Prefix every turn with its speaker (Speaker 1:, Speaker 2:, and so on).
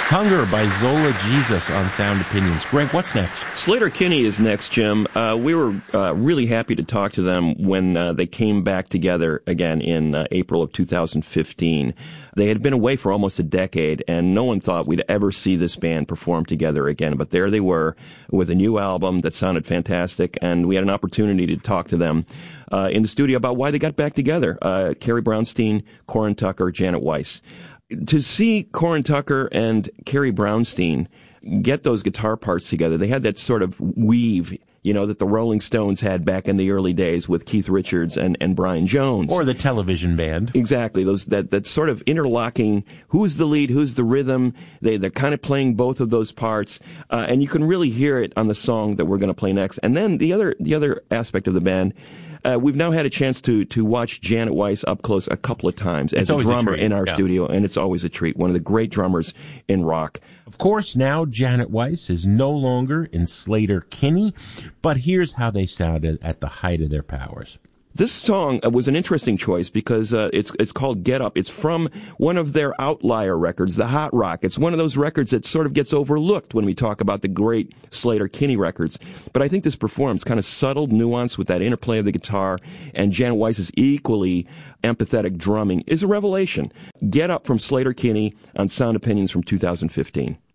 Speaker 1: Hunger by Zola Jesus on Sound Opinions. Greg, what's next?
Speaker 2: Sleater-Kinney is next, Jim. We were really happy to talk to them when they came back together again in April of 2015. They had been away for almost a decade, and no one thought we'd ever see this band perform together again. But there they were with a new album that sounded fantastic, and we had an opportunity to talk to them in the studio about why they got back together. Carrie Brownstein, Corin Tucker, Janet Weiss. To see Corin Tucker and Carrie Brownstein get those guitar parts together, they had that sort of weave, that the Rolling Stones had back in the early days with Keith Richards and Brian Jones.
Speaker 1: Or the Television Band.
Speaker 2: Exactly. That sort of interlocking, who's the lead, who's the rhythm. They're kind of playing both of those parts. And you can really hear it on the song that we're going to play next. And then the other aspect of the band, we've now had a chance to watch Janet Weiss up close a couple of times as a drummer in our studio, and it's always a treat. One of the great drummers in rock.
Speaker 1: Of course, now Janet Weiss is no longer in Sleater-Kinney, but here's how they sounded at the height of their powers.
Speaker 2: This song was an interesting choice because it's called Get Up. It's from one of their outlier records, the Hot Rock. It's one of those records that sort of gets overlooked when we talk about the great Sleater-Kinney records. But I think this performs kind of subtle nuance with that interplay of the guitar, and Janet Weiss's equally empathetic drumming is a revelation. Get Up from Sleater-Kinney on Sound Opinions from 2015.